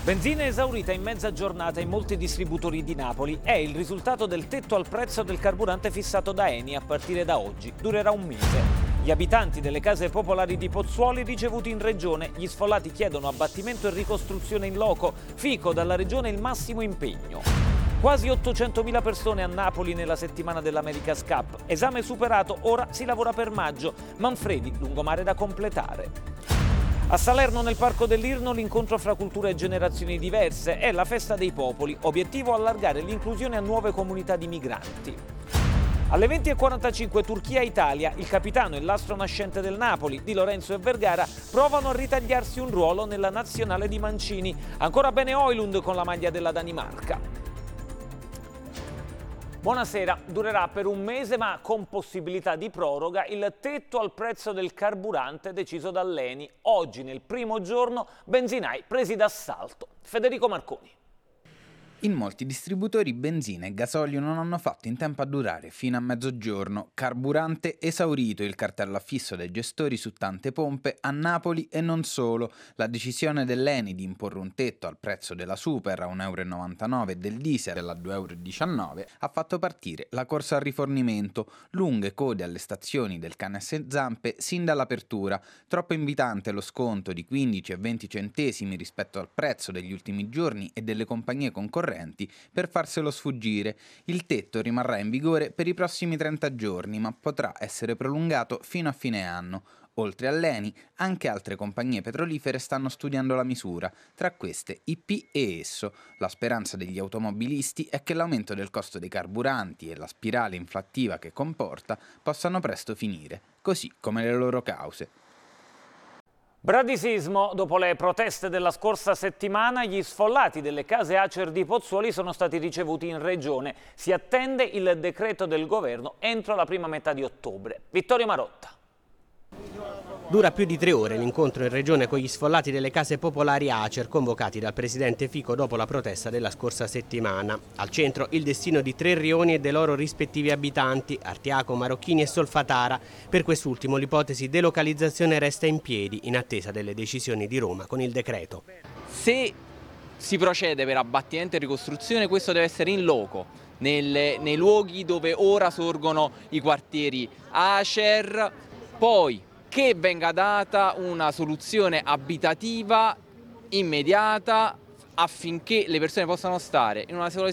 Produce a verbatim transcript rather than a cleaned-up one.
Benzina esaurita in mezza giornata in molti distributori di Napoli è il risultato del tetto al prezzo del carburante fissato da Eni a partire da oggi. Durerà un mese. Gli abitanti delle case popolari di Pozzuoli ricevuti in regione, gli sfollati chiedono abbattimento e ricostruzione in loco. Fico dalla regione il massimo impegno. Quasi ottocentomila persone a Napoli nella settimana dell'America's Cup. Esame superato, ora si lavora per maggio. Manfredi, lungomare da completare. A Salerno, nel Parco dell'Irno, l'incontro fra culture e generazioni diverse è la festa dei popoli. Obiettivo allargare l'inclusione a nuove comunità di migranti. Alle venti e quarantacinque Turchia-Italia, il capitano e l'astro nascente del Napoli, Di Lorenzo e Vergara, provano a ritagliarsi un ruolo nella nazionale di Mancini. Ancora bene Højlund con la maglia della Danimarca. Buonasera, durerà per un mese ma con possibilità di proroga il tetto al prezzo del carburante deciso dall'Eni. Oggi, nel primo giorno, benzinai presi d'assalto. Federico Marconi. In molti distributori benzina e gasolio non hanno fatto in tempo a durare fino a mezzogiorno. Carburante esaurito il cartello affisso dai gestori su tante pompe a Napoli e non solo. La decisione dell'Eni di imporre un tetto al prezzo della super a un euro e novantanove e del diesel a due euro e diciannove ha fatto partire la corsa al rifornimento. Lunghe code alle stazioni del cane a sei zampe sin dall'apertura. Troppo invitante lo sconto di quindici e venti centesimi rispetto al prezzo degli ultimi giorni e delle compagnie concorrenti per farselo sfuggire. Il tetto rimarrà in vigore per i prossimi trenta giorni, ma potrà essere prolungato fino a fine anno. Oltre all'Eni, anche altre compagnie petrolifere stanno studiando la misura, tra queste I P e Esso. La speranza degli automobilisti è che l'aumento del costo dei carburanti e la spirale inflattiva che comporta possano presto finire, così come le loro cause. Bradisismo. Dopo le proteste della scorsa settimana, gli sfollati delle case Acer di Pozzuoli sono stati ricevuti in regione. Si attende il decreto del governo entro la prima metà di ottobre. Vittorio Marotta. Dura più di tre ore l'incontro in regione con gli sfollati delle case popolari Acer convocati dal presidente Fico dopo la protesta della scorsa settimana. Al centro il destino di tre rioni e dei loro rispettivi abitanti, Artiaco, Marocchini e Solfatara. Per quest'ultimo l'ipotesi delocalizzazione resta in piedi in attesa delle decisioni di Roma con il decreto. Se si procede per abbattimento e ricostruzione, questo deve essere in loco, nelle, nei luoghi dove ora sorgono i quartieri Acer, poi che venga data una soluzione abitativa immediata affinché le persone possano stare in una